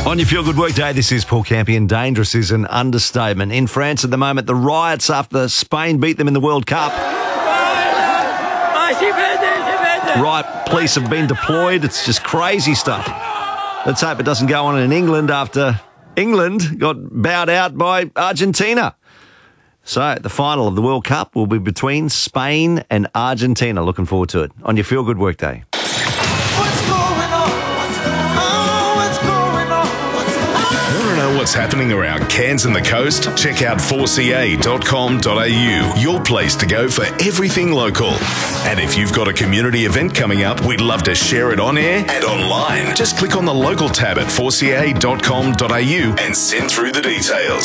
On your Feel Good Workday, this is Paul Campion. Dangerous is an understatement. In France at the moment, the riots after Spain beat them in the World Cup. Riot police have been deployed. It's just crazy stuff. Let's hope it doesn't go on in England after England got bowed out by Argentina. So the final of the World Cup will be between Spain and Argentina. Looking forward to it. On your Feel Good Workday. What's happening around Cairns and the coast? Check out 4ca.com.au, your place to go for everything local. And if you've got a community event coming up, we'd love to share it on air and online. Just click on the local tab at 4ca.com.au and send through the details.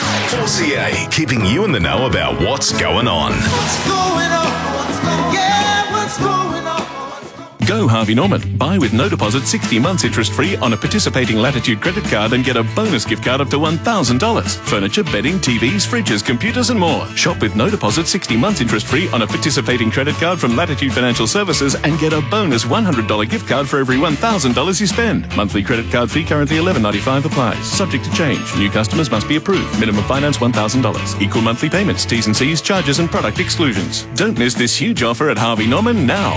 4ca, keeping you in the know about what's going on. What's going on? Yeah, what's going on? Go Harvey Norman. Buy with no deposit 60 months interest-free on a participating Latitude credit card and get a bonus gift card up to $1,000. Furniture, bedding, TVs, fridges, computers and more. Shop with no deposit 60 months interest-free on a participating credit card from Latitude Financial Services and get a bonus $100 gift card for every $1,000 you spend. Monthly credit card fee currently $11.95 applies. Subject to change. New customers must be approved. Minimum finance $1,000. Equal monthly payments, T's and C's, charges and product exclusions. Don't miss this huge offer at Harvey Norman now.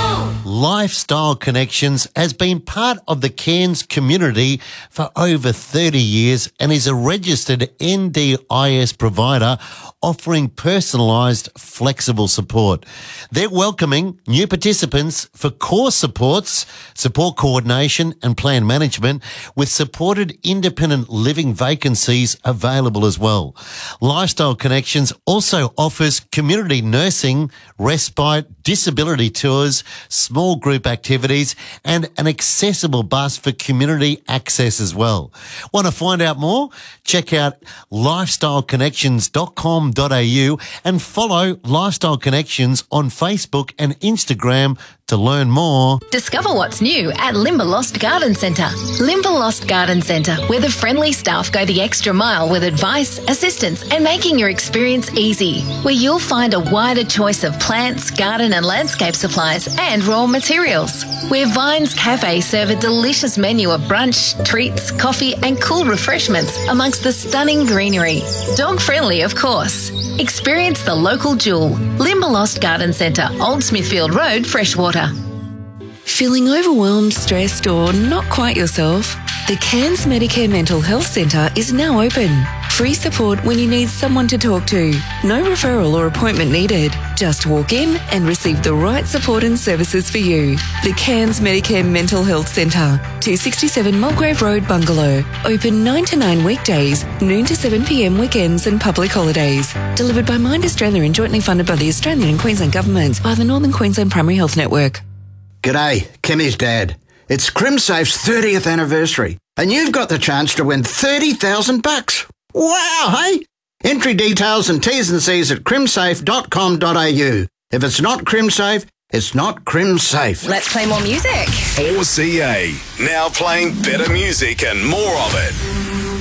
Lifestyle Connections has been part of the Cairns community for over 30 years and is a registered NDIS provider offering personalised, flexible support. They're welcoming new participants for course supports, support coordination and plan management with supported independent living vacancies available as well. Lifestyle Connections also offers community nursing, respite, disability tours, small group activities and an accessible bus for community access as well. Want to find out more? Check out lifestyleconnections.com.au and follow Lifestyle Connections on Facebook and Instagram to learn more. Discover what's new at Limberlost Garden Centre. Limberlost Garden Centre, where the friendly staff go the extra mile with advice, assistance and making your experience easy. Where you'll find a wider choice of plants, garden and landscape supplies and raw materials. Where Vines Cafe serve a delicious menu of brunch, treats, coffee and cool refreshments amongst the stunning greenery. Dog friendly, of course. Experience the local jewel. Limberlost Garden Centre, Old Smithfield Road, Freshwater. Feeling overwhelmed, stressed or not quite yourself? The Cairns Medicare Mental Health Centre is now open. Free support when you need someone to talk to. No referral or appointment needed. Just walk in and receive the right support and services for you. The Cairns Medicare Mental Health Centre, 267 Mulgrave Road, Bungalow. Open 9 to 9 weekdays, noon to 7 p.m. weekends and public holidays. Delivered by Mind Australia and jointly funded by the Australian and Queensland governments by the Northern Queensland Primary Health Network. G'day, Kimmy's dad. It's CrimSafe's 30th anniversary, and you've got the chance to win $30,000. Wow, hey? Entry details and T's and C's at crimsafe.com.au. If it's not CrimSafe, it's not CrimSafe. Let's play more music. 4ca, now playing better music and more of it.